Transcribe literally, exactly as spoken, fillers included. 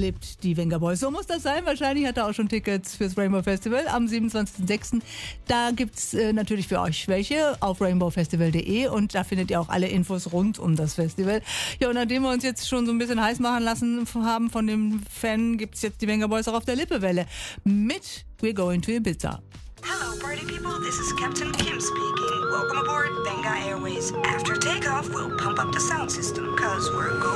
erlebt die Venga Boys. So muss das sein. Wahrscheinlich hat er auch schon Tickets fürs Rainbow Festival am siebenundzwanzigsten sechsten Da gibt es äh, natürlich für euch welche auf rainbow festival punkt de und da findet ihr auch alle Infos rund um das Festival. Ja, und nachdem wir uns jetzt schon so ein bisschen heiß machen lassen haben von dem Fan, gibt es jetzt die Venga Boys auch auf der Lippewelle mit We're Going to Ibiza. Hello, party people. This is Captain Kim speaking. Welcome aboard Venga Airways. After takeoff, we'll pump up the sound system, cause we're going